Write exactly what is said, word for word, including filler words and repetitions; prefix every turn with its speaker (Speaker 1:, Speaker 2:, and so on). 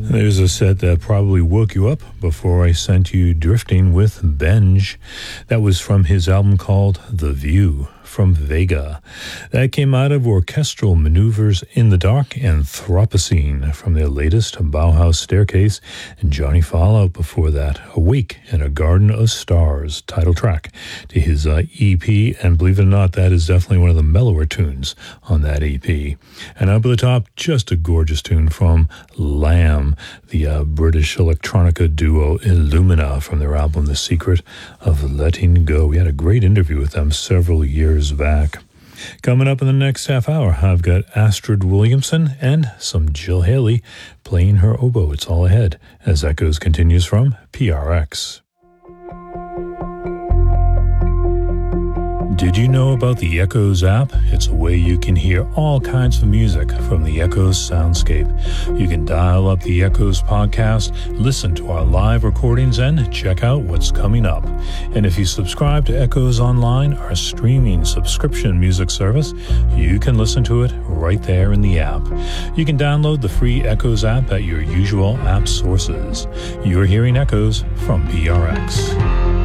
Speaker 1: There's a set that probably woke you up before I sent you drifting with Benj. That was from his album called The View from Vega. That came out of Orchestral Maneuvers in the Dark and Thropocene from their latest Bauhaus Staircase, and Johnny Fallout before that, Awake in a Garden of Stars, title track to his uh, E P, and believe it or not, that is definitely one of the mellower tunes on that E P. And up at the top, just a gorgeous tune from Lamb, the uh, British electronica duo Illumina from their album The Secret of Letting Go. We had a great interview with them several years back. Coming up in the next half hour, I've got Astrid Williamson and some Jill Haley playing her oboe. It's all ahead as Echoes continues from P R X. Did you know about the Echoes app? It's a way you can hear all kinds of music from the Echoes soundscape. You can dial up the Echoes podcast, listen to our live recordings, and check out what's coming up. And if you subscribe to Echoes Online, our streaming subscription music service, you can listen to it right there in the app. You can download the free Echoes app at your usual app sources. You're hearing Echoes from P R X.